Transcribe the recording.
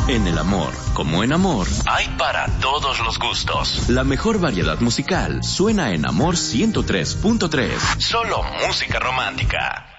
En el amor, como en amor, hay para todos los gustos. La mejor variedad musical suena en Amor 103.3. Solo música romántica.